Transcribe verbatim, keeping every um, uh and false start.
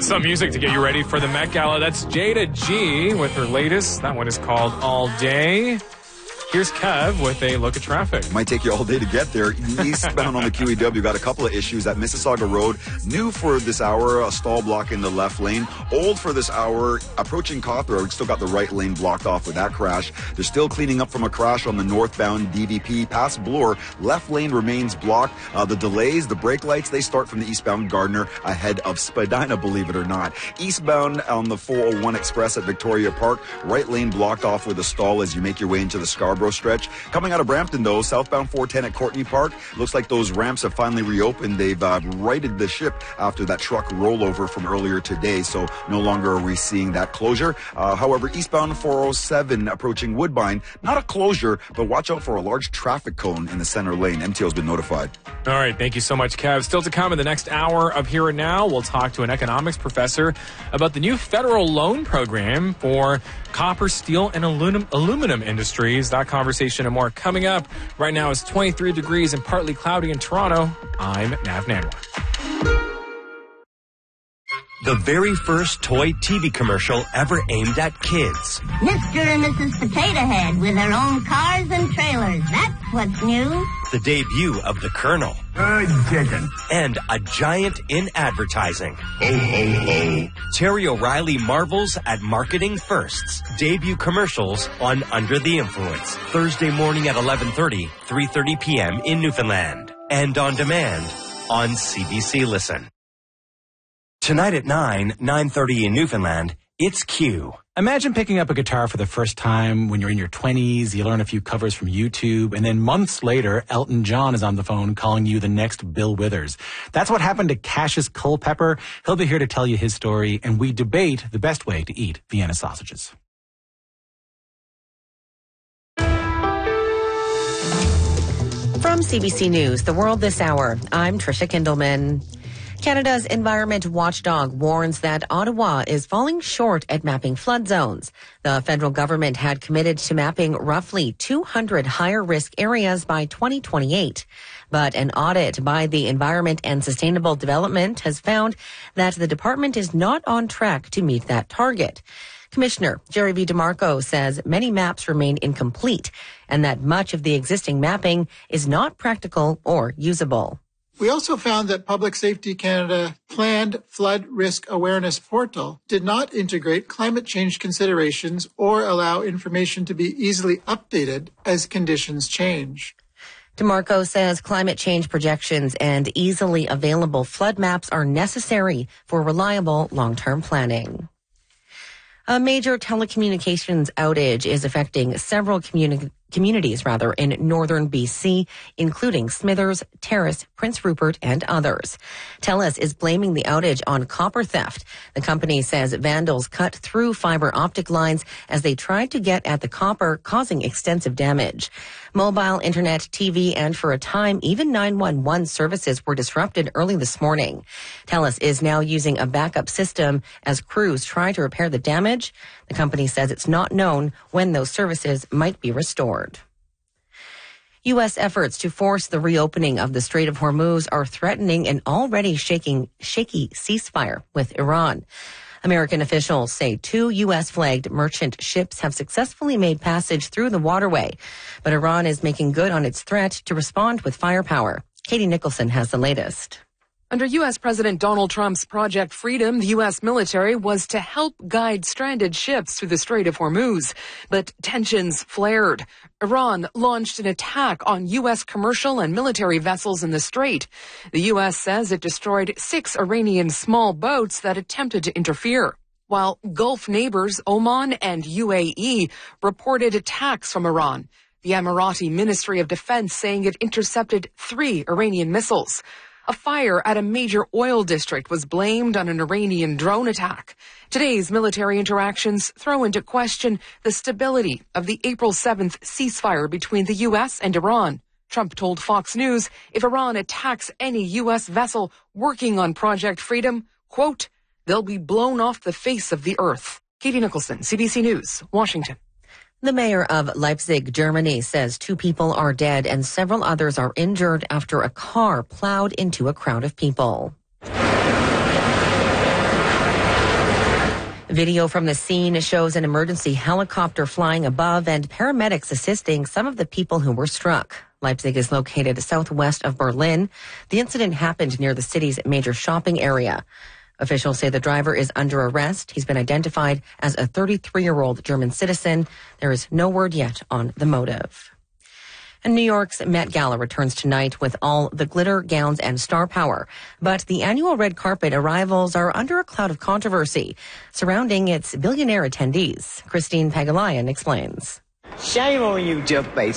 Some music to get you ready for the Met Gala. That's Jada G with her latest. That one is called All Day. Here's Kev with a look at traffic. Might take you all day to get there. Eastbound on the Q E W, got a couple of issues at Mississauga Road. New for this hour, a stall block in the left lane. Old for this hour, approaching Cawthron. Still got the right lane blocked off with that crash. They're still cleaning up from a crash on the northbound D V P past Bloor. Left lane remains blocked. Uh, the delays, the brake lights, they start from the eastbound Gardner ahead of Spadina, believe it or not. Eastbound on the four oh one Express at Victoria Park. Right lane blocked off with a stall as you make your way into the Scarborough stretch. Coming out of Brampton, though, southbound four ten at Courtney Park. Looks like those ramps have finally reopened. They've uh, righted the ship after that truck rollover from earlier today, so no longer are we seeing that closure. Uh, however, eastbound four oh seven approaching Woodbine, not a closure, but watch out for a large traffic cone in the center lane. M T O's been notified. All right, thank you so much, Kev. Still to come in the next hour of Here and Now, we'll talk to an economics professor about the new federal loan program for copper, steel, and aluminum, aluminum industries. That conversation and more coming up. Right now it's twenty-three degrees and partly cloudy in Toronto. I'm Nav Nanwa. The very first toy T V commercial ever aimed at kids. Mister and Missus Potato Head with their own cars and trailers. That's what's new. The debut of the Colonel. Good chicken. And a giant in advertising. Ho, ho, ho. Terry O'Reilly marvels at marketing firsts. Debut commercials on Under the Influence. Thursday morning at eleven thirty, three thirty p.m. in Newfoundland. And on demand on C B C Listen. Tonight at nine, nine thirty in Newfoundland, it's Q. Imagine picking up a guitar for the first time when you're in your twenties, you learn a few covers from YouTube, and then months later, Elton John is on the phone calling you the next Bill Withers. That's what happened to Cassius Culpepper. He'll be here to tell you his story, and we debate the best way to eat Vienna sausages. From C B C News, The World This Hour, I'm Trisha Kindleman. Canada's environment watchdog warns that Ottawa is falling short at mapping flood zones. The federal government had committed to mapping roughly two hundred higher risk areas by twenty twenty-eight. But an audit by the Environment and Sustainable Development has found that the department is not on track to meet that target. Commissioner Jerry V. DeMarco says many maps remain incomplete and that much of the existing mapping is not practical or usable. We also found that Public Safety Canada planned flood risk awareness portal did not integrate climate change considerations or allow information to be easily updated as conditions change. DeMarco says climate change projections and easily available flood maps are necessary for reliable long-term planning. A major telecommunications outage is affecting several communi- communities rather in northern B C, including Smithers, Terrace, Prince Rupert, and others. TELUS is blaming the outage on copper theft. The company says vandals cut through fiber optic lines as they tried to get at the copper, causing extensive damage. Mobile, internet, T V, and for a time, even nine one one services were disrupted early this morning. TELUS is now using a backup system as crews try to repair the damage. The company says it's not known when those services might be restored. U S efforts to force the reopening of the Strait of Hormuz are threatening an already shaking, shaky ceasefire with Iran. American officials say two U S-flagged merchant ships have successfully made passage through the waterway, but Iran is making good on its threat to respond with firepower. Katie Nicholson has the latest. Under U S. President Donald Trump's Project Freedom, the U S military was to help guide stranded ships through the Strait of Hormuz. But tensions flared. Iran launched an attack on U S commercial and military vessels in the strait. The U S says it destroyed six Iranian small boats that attempted to interfere, while Gulf neighbors Oman and U A E reported attacks from Iran. The Emirati Ministry of Defense saying it intercepted three Iranian missiles. A fire at a major oil district was blamed on an Iranian drone attack. Today's military interactions throw into question the stability of the April seventh ceasefire between the U S and Iran. Trump told Fox News if Iran attacks any U S vessel working on Project Freedom, quote, they'll be blown off the face of the earth. Katie Nicholson, C B C News, Washington. The mayor of Leipzig, Germany, says two people are dead and several others are injured after a car plowed into a crowd of people. Video from the scene shows an emergency helicopter flying above and paramedics assisting some of the people who were struck. Leipzig is located southwest of Berlin. The incident happened near the city's major shopping area. Officials say the driver is under arrest. He's been identified as a thirty-three-year-old German citizen. There is no word yet on the motive. And New York's Met Gala returns tonight with all the glitter, gowns, and star power. But the annual red carpet arrivals are under a cloud of controversy surrounding its billionaire attendees. Christine Pagalayan explains. Shame on you, Jeff Bezos.